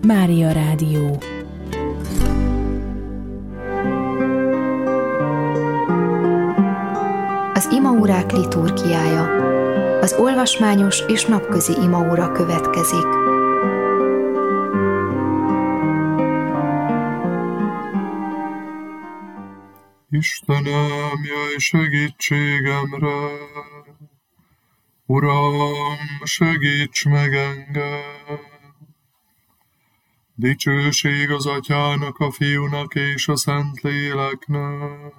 Mária Rádió. Az imaórák liturgiája. Az olvasmányos és napközi imaóra következik. Istenem, jöjj segítségemre! Uram, segíts meg engem! Dicsőség az Atyának, a Fiúnak és a Szentléleknek,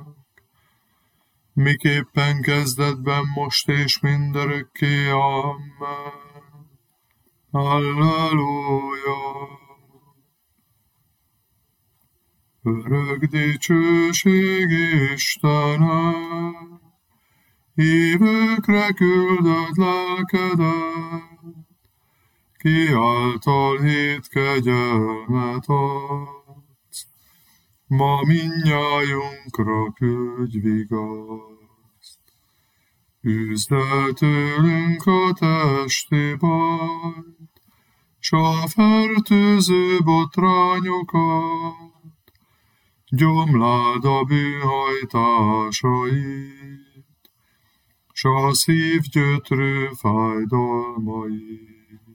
miképpen kezdetben, most és mindörökké. Amen. Halleluja! Örök dicsőség Istenem, hívőkre küldöd lelkedet, ki által hét kegyelmet adsz, ma mindnyájunkra küldj vigaszt. Üzd el tőlünk a testi bajt, s a fertőző botrányokat, gyomláld a bűnhajtásait, s a szív gyötrő fájdalmait.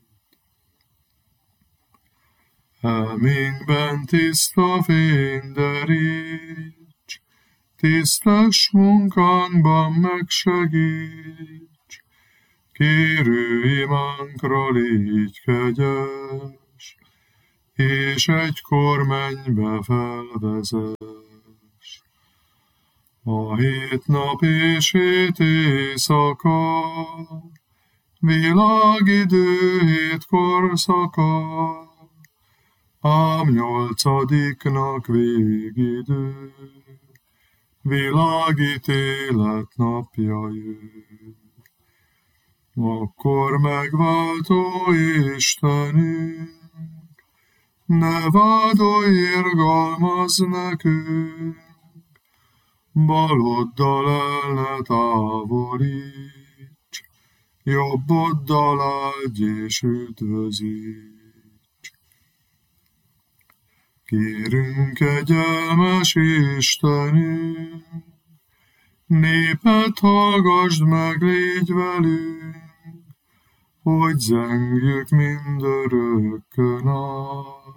Elménkben tiszta fény deríts, tisztes munkánkban megsegíts, kérő imánkra légy kegyes, és egykor mennybe felvezess. A 7 nap és 7 éjszaka, világidő 7 korszaka, ám 8. végidő, világítélet napja jön. Akkor megváltó Istenünk, ne vádolj, irgalmazz nekünk, baloddal el ne távolíts, jobboddal áldj és üdvözíts. Kérünk, kegyelmes Istenünk, népet hallgasd meg, légy velünk, hogy zengjük mindörökkön át,